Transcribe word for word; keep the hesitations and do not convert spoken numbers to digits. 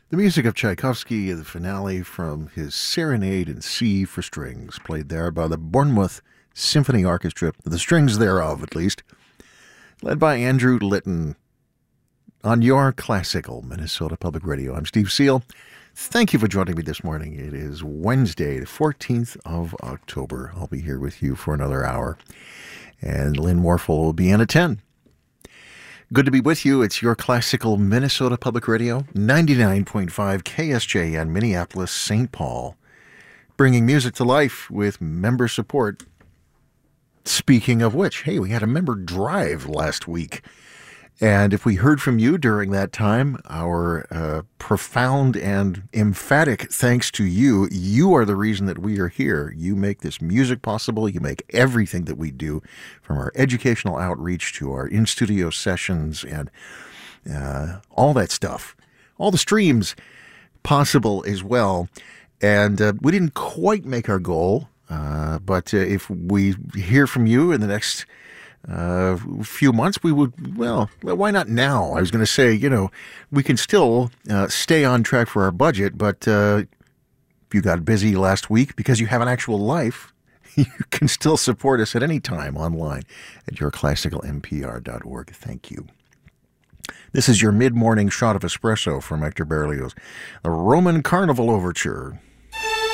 The music of Tchaikovsky, the finale from his Serenade in C for Strings, played there by the Bournemouth Symphony Orchestra, the strings thereof at least, led by Andrew Litton on your classical Minnesota Public Radio. I'm Steve Seal. Thank you for joining me this morning. It is Wednesday, the fourteenth of October. I'll be here with you for another hour, and Lynn Morphle will be in at ten. Good to be with you. It's your classical Minnesota Public Radio, ninety-nine point five K S J N, Minneapolis, Saint Paul, bringing music to life with member support. Speaking of which, hey, we had a member drive last week. And if we heard from you during that time, our uh, profound and emphatic thanks to you. You are the reason that we are here. You make this music possible. You make everything that we do, from our educational outreach to our in-studio sessions and uh, all that stuff, all the streams possible as well. And uh, we didn't quite make our goal, uh, but uh, if we hear from you in the next Uh, few months, we would, well, why not now? I was going to say, you know, we can still uh, stay on track for our budget, but uh, if you got busy last week because you have an actual life, you can still support us at any time online at your classical m p r dot org. Thank you. This is your mid-morning shot of espresso from Hector Berlioz, the Roman Carnival Overture.